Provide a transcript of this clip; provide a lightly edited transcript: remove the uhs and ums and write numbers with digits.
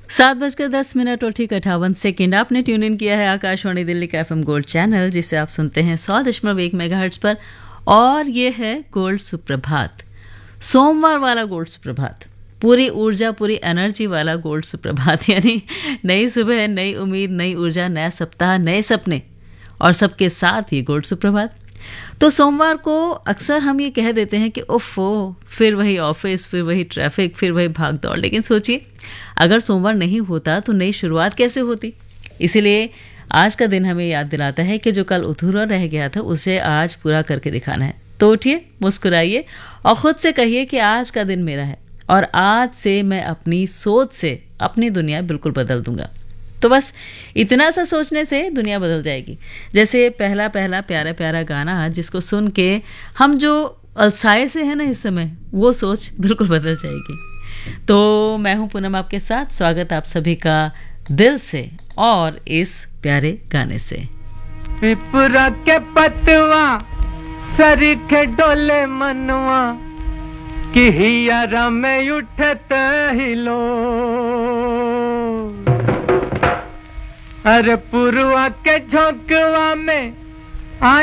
7:10 और ठीक 58 आपने ट्यून इन किया है आकाशवाणी दिल्ली का FM गोल्ड चैनल, जिसे आप सुनते हैं 100.1 मेगाहर्ट्ज पर। और ये है गोल्ड सुप्रभात, सोमवार वाला गोल्ड सुप्रभात, पूरी ऊर्जा पूरी एनर्जी वाला गोल्ड सुप्रभात। यानी नई सुबह, नई उम्मीद, नई ऊर्जा, नया सप्ताह, नए सपने और सबके साथ ही गोल्ड सुप्रभात। तो सोमवार को अक्सर हम ये कह देते हैं कि ओफो, फिर वही ऑफिस, फिर वही ट्रैफिक, फिर वही भाग दौड़। लेकिन सोचिए, अगर सोमवार नहीं होता तो नई शुरुआत कैसे होती। इसीलिए आज का दिन हमें याद दिलाता है कि जो कल अधूरा रह गया था उसे आज पूरा करके दिखाना है। तो उठिए, मुस्कुराइए और खुद से कहिए कि आज का दिन मेरा है और आज से मैं अपनी सोच से अपनी दुनिया बिल्कुल बदल दूंगा। तो बस इतना सा सोचने से दुनिया बदल जाएगी। जैसे पहला पहला प्यारा प्यारा गाना जिसको सुन के हम जो अलसाए से है ना इस समय, वो सोच बिल्कुल बदल जाएगी। तो मैं हूं पूनम आपके साथ, स्वागत आप सभी का दिल से और इस प्यारे गाने से। पिपरा के पतवा सरीखे डोले मनवा कि हियारा में उठत हिलो, अरे पुरवा के झोंकवा में